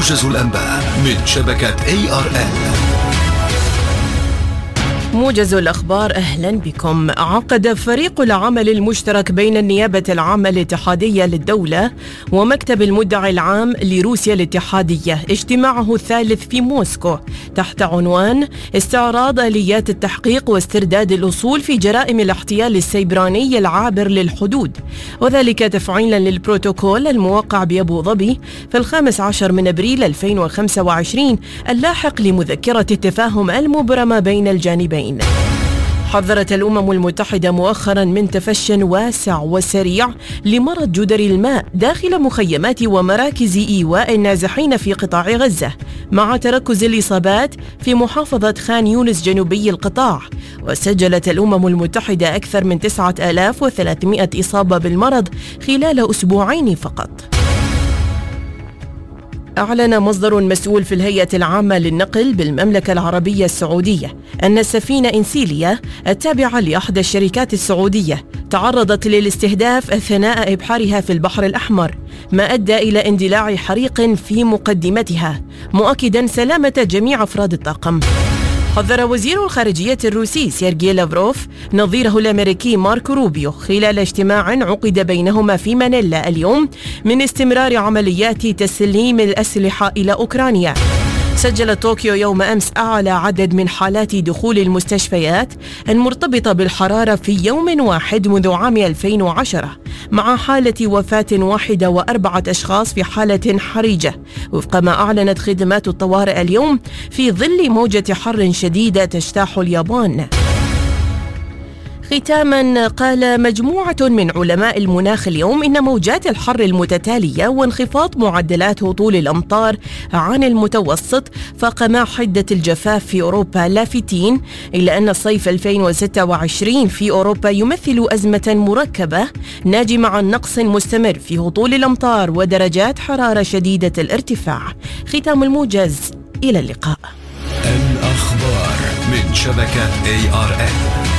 موجز الأنباء من شبكة ARN. موجز الأخبار، أهلا بكم. عقد فريق العمل المشترك بين النيابة العامة الاتحادية للدولة ومكتب المدعي العام لروسيا الاتحادية اجتماعه الثالث في موسكو تحت عنوان استعراض آليات التحقيق واسترداد الأصول في جرائم الاحتيال السيبراني العابر للحدود، وذلك تفعيلا للبروتوكول الموقع بأبو ظبي في 15 من أبريل 2025 اللاحق لمذكرة التفاهم المبرمة بين الجانبين. حذرت الأمم المتحدة مؤخرا من تفشٍ واسع وسريع لمرض جدري الماء داخل مخيمات ومراكز إيواء النازحين في قطاع غزة، مع تركز الإصابات في محافظة خان يونس جنوبي القطاع. وسجلت الأمم المتحدة أكثر من 9300 إصابة بالمرض خلال أسبوعين فقط. أعلن مصدر مسؤول في الهيئة العامة للنقل بالمملكة العربية السعودية أن السفينة إنسيليا التابعة لأحد الشركات السعودية تعرضت للاستهداف أثناء إبحارها في البحر الأحمر، ما أدى إلى اندلاع حريق في مقدمتها، مؤكدا سلامة جميع أفراد الطاقم. حذر وزير الخارجية الروسي سيرجي لافروف نظيره الأمريكي ماركو روبيو خلال اجتماع عقد بينهما في مانيلا اليوم من استمرار عمليات تسليم الأسلحة إلى أوكرانيا. سجل طوكيو يوم أمس أعلى عدد من حالات دخول المستشفيات المرتبطة بالحرارة في يوم واحد منذ عام 2010، مع حالة وفاة واحدة و4 أشخاص في حالة حرجة، وفق ما أعلنت خدمات الطوارئ اليوم في ظل موجة حر شديدة تجتاح اليابان. ختاما، قال مجموعة من علماء المناخ اليوم إن موجات الحر المتتالية وانخفاض معدلات هطول الأمطار عن المتوسط فاق حدة الجفاف في أوروبا، لافتين إلى أن الصيف 2026 في أوروبا يمثل أزمة مركبة ناجمة عن نقص مستمر في هطول الأمطار ودرجات حرارة شديدة الارتفاع. ختام الموجز، إلى اللقاء. الأخبار من شبكة ARN.